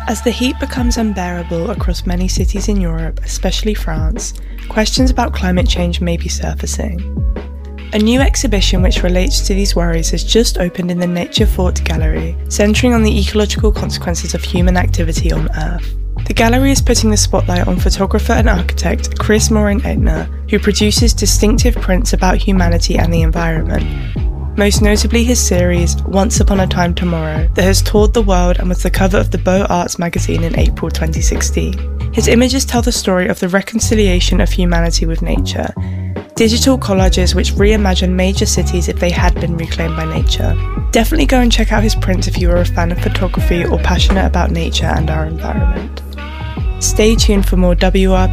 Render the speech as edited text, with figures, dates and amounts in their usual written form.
As the heat becomes unbearable across many cities in Europe, especially France, questions about climate change may be surfacing. A new exhibition which relates to these worries has just opened in the Nature Fort Gallery, centering on the ecological consequences of human activity on Earth. The gallery is putting the spotlight on photographer and architect Chris Morin-Eitner, who produces distinctive prints about humanity and the environment. Most notably his series, Once Upon a Time Tomorrow, that has toured the world and was the cover of the Beaux Arts magazine in April 2016. His images tell the story of the reconciliation of humanity with nature, digital collages which reimagine major cities if they had been reclaimed by nature. Definitely go and check out his prints if you are a fan of photography or passionate about nature and our environment. Stay tuned for more WRP